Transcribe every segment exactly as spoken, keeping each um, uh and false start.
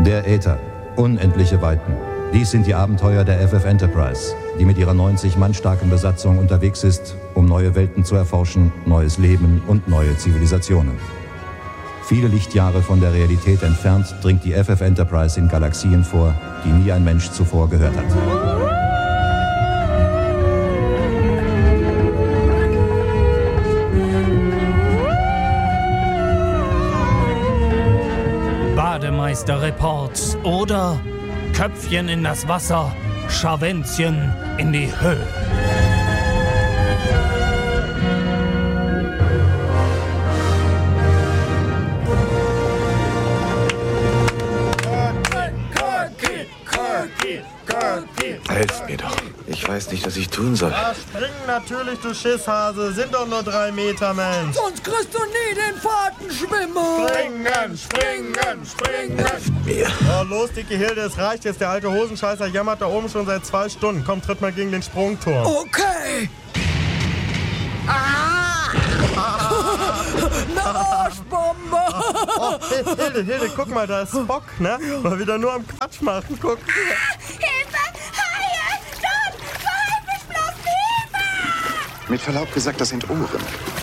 Der Äther. Unendliche Weiten. Dies sind die Abenteuer der F F Enterprise, die mit ihrer neunzig Mann starken Besatzung unterwegs ist, um neue Welten zu erforschen, neues Leben und neue Zivilisationen. Viele Lichtjahre von der Realität entfernt dringt die F F Enterprise in Galaxien vor, die nie ein Mensch zuvor gehört hat. Bademeister-Reports oder Köpfchen in das Wasser, Scharwänzchen in die Hölle. Helft mir doch. Ich weiß nicht, was ich tun soll. Ja, springen natürlich, du Schisshase. Sind doch nur drei Meter, Mensch. Sonst kriegst du nie den Fahrtenschwimmer. Springen, springen, springen. Helft mir. Oh, los, dicke Hilde, es reicht jetzt. Der alte Hosenscheißer jammert da oben schon seit zwei Stunden. Komm, tritt mal gegen den Sprungturm. Okay. Ah! Eine Arschbombe. Oh, Hilde, Hilde, guck mal, da ist Spock, ne? Mal wieder nur am Quatsch machen, guck. Hilfe! Haie! Stopp! Verhalten bloß Hilfe! Mit Verlaub gesagt, das sind Ohren.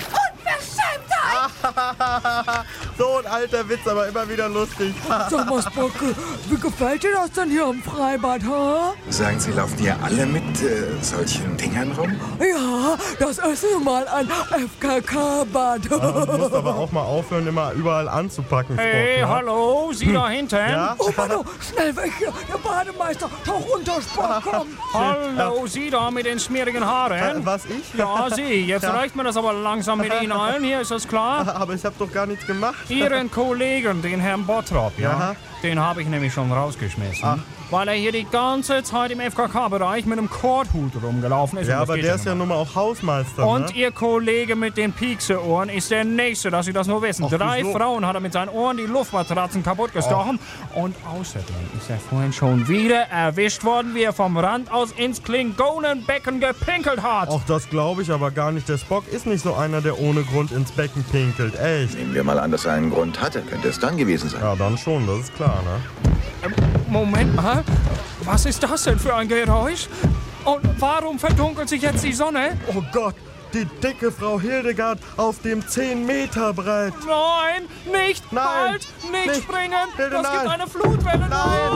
Unverschämtheit! So ein alter Witz, aber immer wieder lustig. Sag mal, Spock, wie gefällt dir das denn hier im Freibad, ha? Sagen Sie, laufen hier alle mit äh, solchen Dingern rum? Ja, das ist nun mal ein F K K-Bad. Ja, du musst aber auch mal aufhören, immer überall anzupacken, Spock. Hey, ne? hallo, Sie da hinten? Ja? Oh Mann, oh, schnell weg hier. Der Bademeister, tauch runter, Spock, komm. Hallo, Sie da mit den schmierigen Äh, Haaren? was, ich? Ja, Sie, jetzt Ja. reicht mir das aber langsam mit Ihnen allen hier, ist das klar? Aber ich hab doch gar nichts gemacht. Ihren Kollegen, den Herrn Bottrop, ja, Ja. den habe ich nämlich schon rausgeschmissen. Ach. Weil er hier die ganze Zeit im F K K-Bereich mit einem Korthut rumgelaufen ist. Ja, Und das aber geht der ist ja nun nun mal auch Hausmeister, mal. Und ne? Ihr Kollege mit den Piekseohren ist der Nächste, dass Sie das nur wissen. Ach, Drei wieso? Frauen hat er mit seinen Ohren die Luftmatratzen kaputt gestochen. Und außerdem ist er vorhin schon wieder erwischt worden, wie er vom Rand aus ins Klingonenbecken gepinkelt hat. Ach, das glaube ich aber gar nicht. Der Spock ist nicht so einer, der ohne Grund ins Becken pinkelt. Echt. Nehmen wir mal an, dass er einen Grund hatte. Könnte es dann gewesen sein. Ja, dann schon, das ist klar, ne? Moment mal, was ist das denn für ein Geräusch? Und warum verdunkelt sich jetzt die Sonne? Oh Gott, die dicke Frau Hildegard auf dem zehn Meter Brett. Nein, nicht, Nein, halt, nicht, nicht. springen, Hilde, das nein. gibt eine Flutwelle. Nein.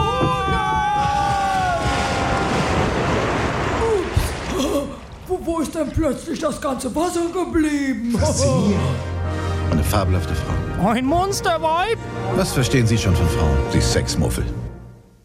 Wo, wo ist denn plötzlich das ganze Wasser geblieben? Faszinierend. Eine fabelhafte Frau. Ein Monsterweib? Was verstehen Sie schon von Frauen, Sie Sexmuffel?